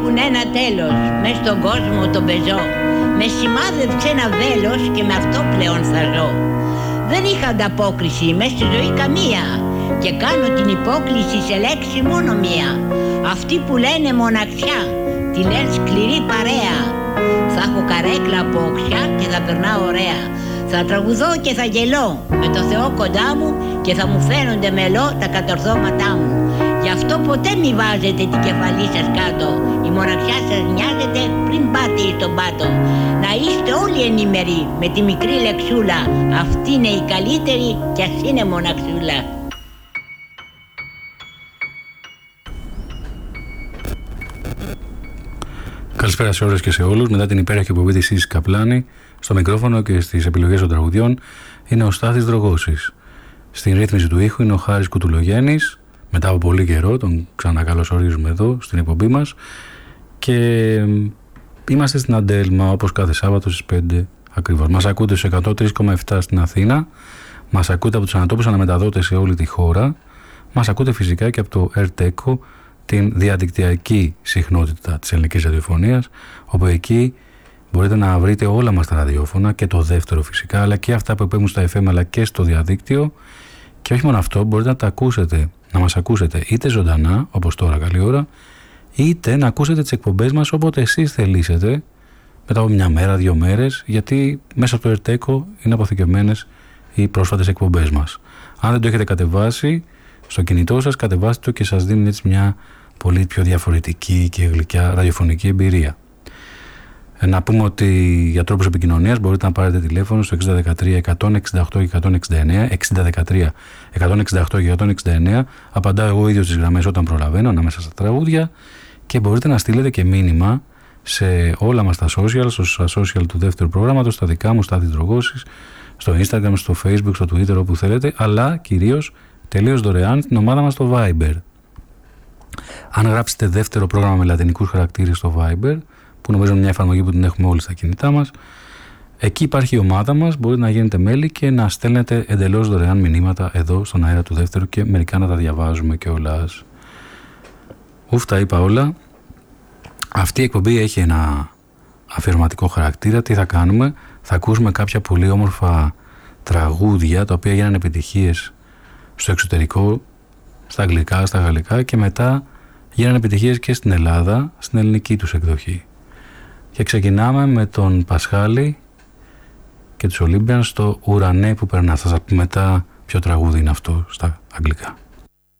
έχουν ένα τέλος, μες στον κόσμο τον πεζό. Με σημάδεψε ένα βέλος και με αυτό πλέον θα ζω. Δεν είχα ανταπόκριση μες στη ζωή καμία και κάνω την υπόκληση σε λέξη μόνο μία. Αυτοί που λένε μοναξιά, τη λένε σκληρή παρέα. Θα έχω καρέκλα από οξιά και θα περνάω ωραία. Θα τραγουδώ και θα γελώ με το Θεό κοντά μου και θα μου φαίνονται μελό τα κατορθώματά μου. Γι' αυτό ποτέ μη βάζετε την κεφαλή σας κάτω. Η μοναξιά σας νοιάζεται πριν πάτε στον πάτο. Να είστε όλοι ενήμεροι με τη μικρή λεξούλα. Αυτή είναι η καλύτερη κι ας είναι μοναξούλα. Καλησπέρα σε όλες και σε όλους. Μετά την υπέροχη εκπομπή της Σύσης Καπλάνη, στο μικρόφωνο και στις επιλογές των τραγουδιών είναι ο Στάθης Δρογώσης. Στην ρύθμιση του ήχου είναι ο Χάρης Κουτουλογέννης. Μετά από πολύ καιρό τον ξανακαλωσορίζουμε εδώ στην εκπομπή μας και είμαστε στην Αντέλμα όπως κάθε Σάββατο στις 5 ακριβώς. Μας ακούτε στους 103,7 στην Αθήνα, μας ακούτε από τους ανατόπους αναμεταδότες σε όλη τη χώρα, μας ακούτε φυσικά και από το ΕΡΤΕΚΟ, την διαδικτυακή συχνότητα της ελληνικής ραδιοφωνίας, όπου εκεί μπορείτε να βρείτε όλα μας τα ραδιόφωνα και το δεύτερο φυσικά, αλλά και αυτά που εκπέμπουν στα FM αλλά και στο διαδίκτυο. Και όχι μόνο αυτό, μπορείτε να τα ακούσετε, να μας ακούσετε είτε ζωντανά, όπως τώρα καλή ώρα, είτε να ακούσετε τις εκπομπές μας όποτε εσείς θελήσετε, μετά από μια μέρα, 2 μέρες, γιατί μέσα από το ΕΡΤΕΚΟ είναι αποθηκευμένες οι πρόσφατες εκπομπές μας. Αν δεν το έχετε κατεβάσει στο κινητό σας, κατεβάστε το και σας δίνει έτσι μια πολύ πιο διαφορετική και γλυκιά ραδιοφωνική εμπειρία. Να πούμε ότι για τρόπους επικοινωνίας μπορείτε να πάρετε τηλέφωνο στο 6013 168 169, 6013 168 169. Απαντάω εγώ ίδιος στις γραμμές όταν προλαβαίνω ανάμεσα στα τραγούδια και μπορείτε να στείλετε και μήνυμα σε όλα μας τα social, στα social του δεύτερου προγράμματος, στα δικά μου, Στάθης Δρογώσης, στο Instagram, στο Facebook, στο Twitter, όπου θέλετε, αλλά κυρίως τελείως δωρεάν στην ομάδα μας στο Viber. Αν γράψετε δεύτερο πρόγραμμα με λατινικούς χαρακτήρες στο Viber, που νομίζω είναι μια εφαρμογή που την έχουμε όλοι στα κινητά μας, εκεί υπάρχει η ομάδα μας, μπορείτε να γίνετε μέλη και να στέλνετε εντελώς δωρεάν μηνύματα εδώ στον αέρα του δεύτερου και μερικά να τα διαβάζουμε κιόλας. Τα είπα όλα. Αυτή η εκπομπή έχει ένα αφιερωματικό χαρακτήρα. Τι θα κάνουμε? Θα ακούσουμε κάποια πολύ όμορφα τραγούδια τα οποία γίνανε επιτυχίες στο εξωτερικό, στα αγγλικά, στα γαλλικά και μετά γίνανε επιτυχίες και στην Ελλάδα, στην ελληνική τους εκδοχή. Και ξεκινάμε με τον Πασχάλη και τους Olympians στο Ουρανέ που περνά. Θα σας πούμε μετά ποιο τραγούδι είναι αυτό στα αγγλικά.